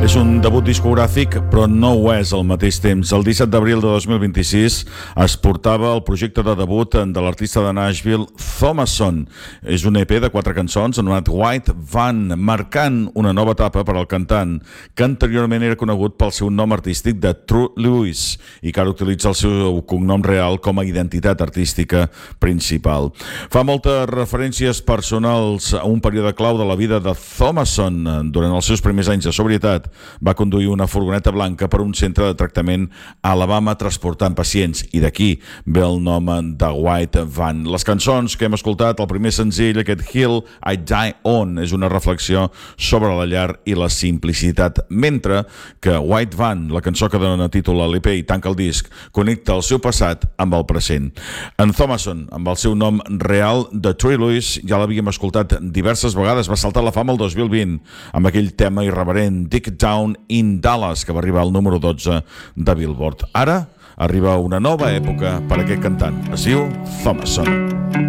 És un debut discogràfic, però no ho és al mateix temps. El 17 d'abril de 2026 es portava el projecte de debut de l'artista de Nashville, Thomason. És un EP de 4 cançons anomenat White Van, marcant una nova etapa per al cantant, que anteriorment era conegut pel seu nom artístic de True Lewis i que ara utilitza el seu cognom real com a identitat artística principal. Fa moltes referències personals a un període clau de la vida de Thomason. Durant els seus primers anys de sobrietat va conduir una furgoneta blanca per un centre de tractament a Alabama transportant pacients, i d'aquí ve el nom de White Van. Les cançons que hem escoltat, el primer senzill, aquest Hill I Die On, és una reflexió sobre la llar i la simplicitat, mentre que White Van, la cançó que dona títol a l'EP i tanca el disc, connecta el seu passat amb el present. En Thomason, amb el seu nom real de True Lewis, ja l'havíem escoltat diverses vegades, va saltar a la fama el 2020 amb aquell tema irreverent Dick Down in Dallas, que va arribar al número 12 de Billboard. Ara arriba una nova època per a aquest cantant. Es diu Thomason.